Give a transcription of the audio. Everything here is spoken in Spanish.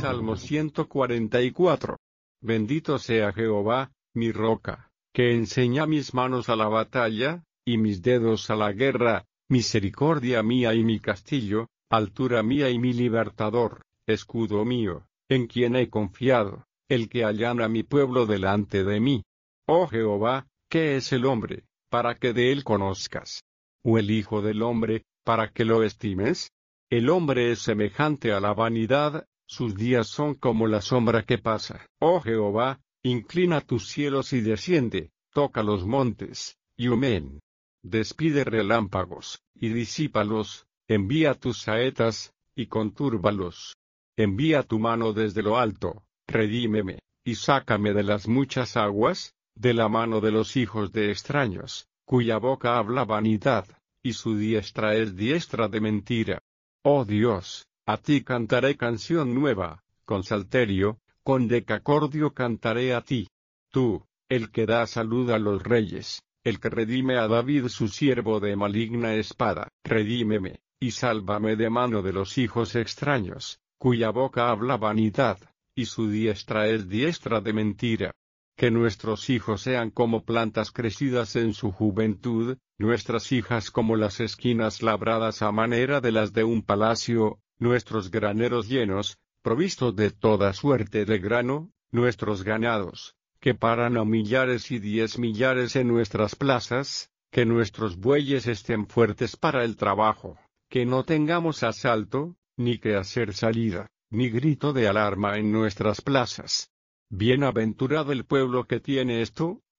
Salmo 144. Bendito sea Jehová, mi roca, que enseña mis manos a la batalla, y mis dedos a la guerra, misericordia mía y mi castillo, altura mía y mi libertador, escudo mío, en quien he confiado, el que allana mi pueblo delante de mí. Oh Jehová, ¿qué es el hombre, para que de él conozcas? ¿O el hijo del hombre, para que lo estimes? El hombre es semejante a la vanidad, sus días son como la sombra que pasa. Oh Jehová, inclina tus cielos y desciende, toca los montes, y humeen. Despide relámpagos, y disípalos, envía tus saetas, y contúrbalos. Envía tu mano desde lo alto, redímeme, y sácame de las muchas aguas, de la mano de los hijos de extraños, cuya boca habla vanidad, y su diestra es diestra de mentira. Oh Dios, a ti cantaré canción nueva, con salterio, con decacordio cantaré a ti. Tú, el que da salud a los reyes, el que redime a David su siervo de maligna espada, redímeme, y sálvame de mano de los hijos extraños, cuya boca habla vanidad, y su diestra es diestra de mentira. Que nuestros hijos sean como plantas crecidas en su juventud, nuestras hijas como las esquinas labradas a manera de las de un palacio, nuestros graneros llenos, provistos de toda suerte de grano, nuestros ganados, que paran a millares y 10 millares en nuestras plazas, que nuestros bueyes estén fuertes para el trabajo, que no tengamos asalto, ni que hacer salida, ni grito de alarma en nuestras plazas. Bienaventurado el pueblo que tiene esto,